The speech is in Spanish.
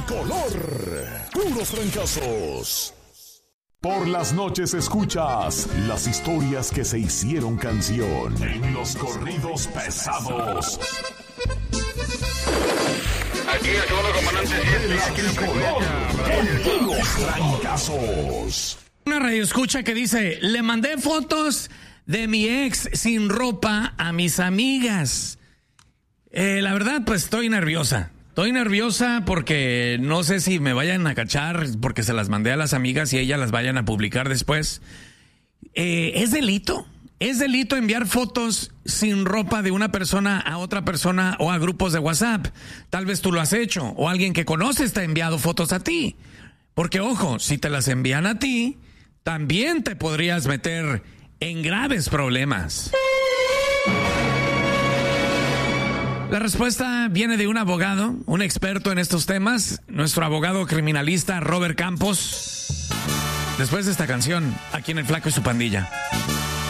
tricolor. Puros trancazos. Por las noches escuchas las historias que se hicieron canción en los corridos pesados. Aquí el segundo comandante La tricolor. Puros trancazos. Una radio escucha que dice: le mandé fotos de mi ex sin ropa a mis amigas. La verdad, pues estoy nerviosa. Estoy nerviosa porque no sé si me vayan a cachar porque se las mandé a las amigas y ellas las vayan a publicar después. ¿Es delito? ¿Es delito enviar fotos sin ropa de una persona a otra persona o a grupos de WhatsApp? Tal vez tú lo has hecho o alguien que conoces te ha enviado fotos a ti. Porque, ojo, si te las envían a ti, también te podrías meter en graves problemas. La respuesta viene de un abogado, un experto en estos temas, nuestro abogado criminalista Robert Campos. Después de esta canción, aquí en El Flaco y su Pandilla.